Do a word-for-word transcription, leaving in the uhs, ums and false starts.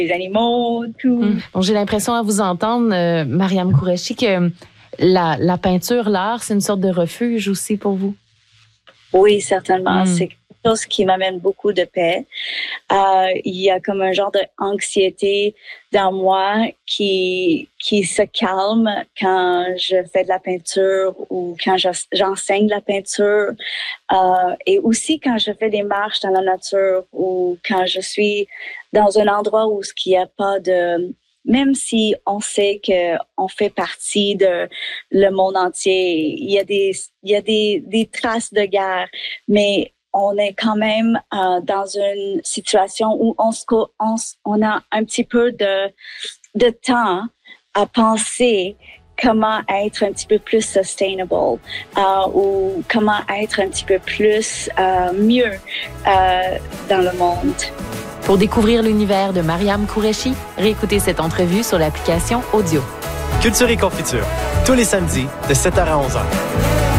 les animaux, tout. Mmh. Bon, j'ai l'impression à vous entendre, euh, Mariam Qureshi, que la, la peinture, l'art, c'est une sorte de refuge aussi pour vous. Oui, certainement. Mmh. C'est quelque chose qui m'amène beaucoup de paix. Euh, il y a comme un genre d'anxiété dans moi qui qui se calme quand je fais de la peinture ou quand j'enseigne la peinture euh, et aussi quand je fais des marches dans la nature ou quand je suis dans un endroit où il n'y a pas de... Même si on sait que on fait partie de le monde entier, il y a des il y a des des traces de guerre, mais on est quand même euh, dans une situation où on se on, on a un petit peu de de temps à penser comment être un petit peu plus sustainable euh, ou comment être un petit peu plus euh, mieux euh, dans le monde. Pour découvrir l'univers de Mariam Qureshi, réécoutez cette entrevue sur l'application Audio. Culture et Confiture, tous les samedis de sept heures à onze heures.